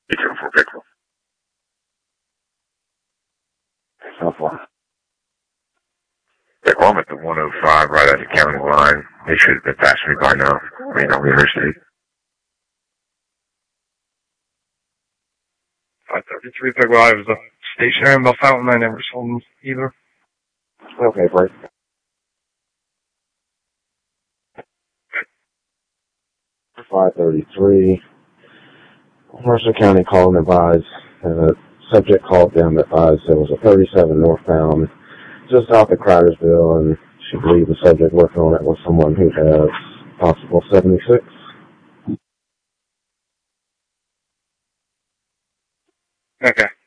804 Pickle. How far? Well, I'm at the 105 right at the county line. They should have been passing me by now. I mean, on the interstate. 533 Pickle. I was stationary in Bell Fountain. I never sold them either. Okay, break. .533. Mercer County called and advised. Subject called them, advised there was a 37 northbound just south of Cridersville, and she believed the subject working on it was someone who has possible 76. Okay.